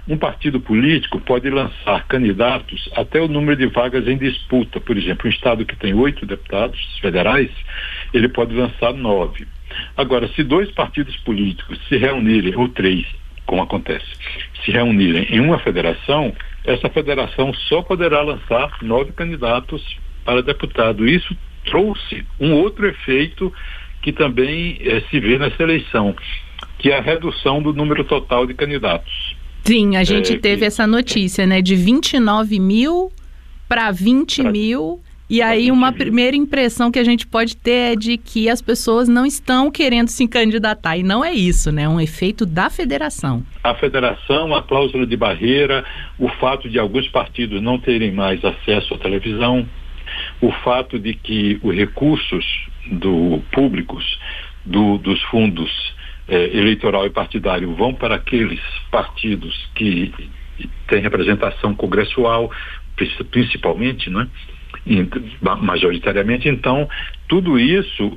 Um partido político pode lançar candidatos até o número de vagas em disputa. Por exemplo, um estado que tem 8 deputados federais, ele pode lançar 9. Agora, se 2 partidos políticos se reunirem, ou 3, como acontece, se reunirem em uma federação, essa federação só poderá lançar 9 candidatos para deputado. Isso trouxe um outro efeito que também se vê nessa eleição, que é a redução do número total de candidatos. Sim, a gente teve essa notícia, né, de 29 mil para 20 mil, e aí uma primeira impressão que a gente pode ter é de que as pessoas não estão querendo se candidatar, e não é isso, né, é um efeito da federação. A federação, a cláusula de barreira, o fato de alguns partidos não terem mais acesso à televisão, o fato de que os recursos públicos dos fundos eleitoral e partidário vão para aqueles partidos que têm representação congressual, principalmente, né? Majoritariamente. Então, tudo isso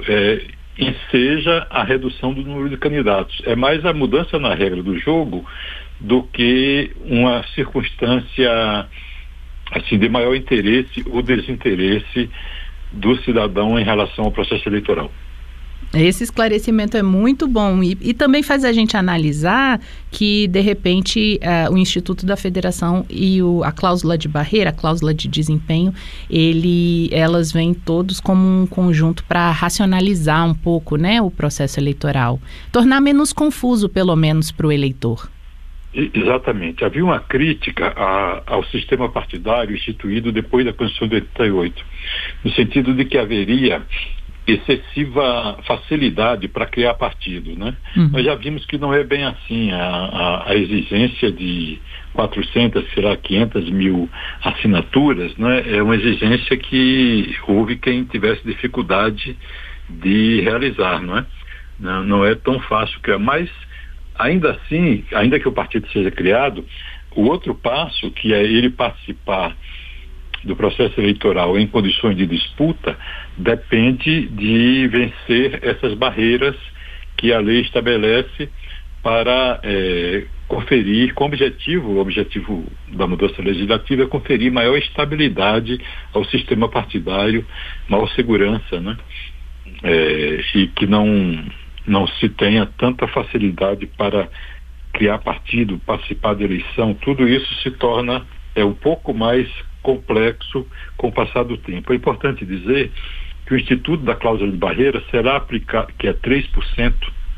enseja a redução do número de candidatos. É mais a mudança na regra do jogo do que uma circunstância assim, de maior interesse ou desinteresse do cidadão em relação ao processo eleitoral. Esse esclarecimento é muito bom e também faz a gente analisar que, de repente, o Instituto da Federação e a cláusula de barreira, a cláusula de desempenho, elas vêm todos como um conjunto para racionalizar um pouco, né, o processo eleitoral, tornar menos confuso, pelo menos, para o eleitor. Exatamente. Havia uma crítica ao sistema partidário instituído depois da Constituição de 88, no sentido de que haveria excessiva facilidade para criar partido, né? Nós já vimos que não é bem assim. A exigência de 400, 500 mil assinaturas, né? É uma exigência que houve quem tivesse dificuldade de realizar, não é? Não é tão fácil criar, mas ainda assim, ainda que o partido seja criado, o outro passo, que é ele participar do processo eleitoral em condições de disputa, depende de vencer essas barreiras que a lei estabelece para conferir, com o objetivo da mudança legislativa é conferir maior estabilidade ao sistema partidário, maior segurança, né? E que não se tenha tanta facilidade para criar partido, participar da eleição. Tudo isso se torna um pouco mais complexo com o passar do tempo. É importante dizer que o Instituto da Cláusula de Barreira será aplicado, que é 3%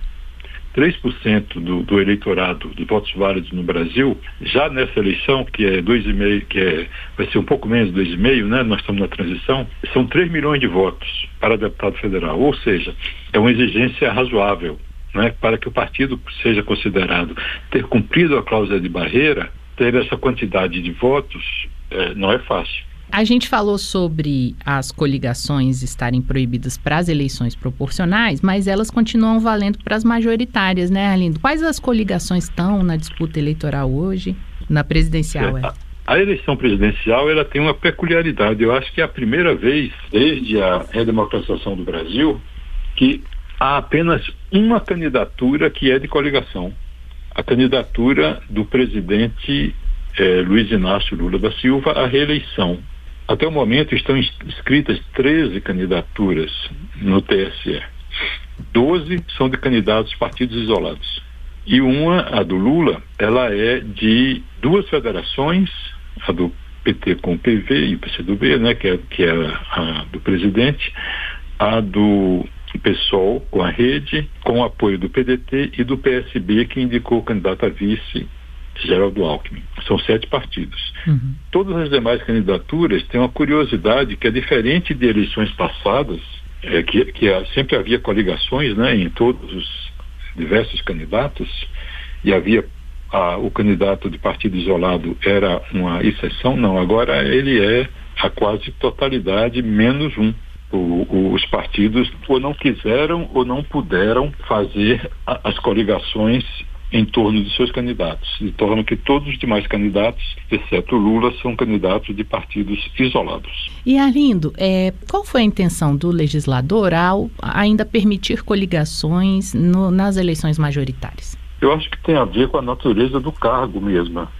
do eleitorado de votos válidos no Brasil, já nessa eleição, que é 2,5%, vai ser um pouco menos de 2,5%, né? Nós estamos na transição, são 3 milhões de votos para deputado federal, ou seja, é uma exigência razoável, né? Para que o partido seja considerado ter cumprido a cláusula de barreira, ter essa quantidade de votos não é fácil. A gente falou sobre as coligações estarem proibidas para as eleições proporcionais, mas elas continuam valendo para as majoritárias, né, Arlindo? Quais as coligações estão na disputa eleitoral hoje, na presidencial? A eleição presidencial, ela tem uma peculiaridade. Eu acho que é a primeira vez, desde a redemocratização do Brasil, que há apenas uma candidatura que é de coligação. A candidatura do presidente Luiz Inácio Lula da Silva à reeleição. Até o momento estão inscritas 13 candidaturas no TSE. 12 são de candidatos partidos isolados. E a do Lula, ela é de 2 federações, a do PT com o PV e o PCdoB, né, que é a do presidente, a do PSOL com a Rede, com o apoio do PDT e do PSB, que indicou o candidato a vice, Geraldo Alckmin. São 7 partidos. Todas as demais candidaturas têm uma curiosidade que é diferente de eleições passadas, que sempre havia coligações, né, em todos os diversos candidatos, e havia o candidato de partido isolado era uma exceção. Não, agora ele é a quase totalidade, menos um. Os partidos ou não quiseram ou não puderam fazer as coligações em torno de seus candidatos, de torno que todos os demais candidatos, exceto Lula, são candidatos de partidos isolados. E Arlindo, qual foi a intenção do legislador ao ainda permitir coligações nas eleições majoritárias? Eu acho que tem a ver com a natureza do cargo mesmo.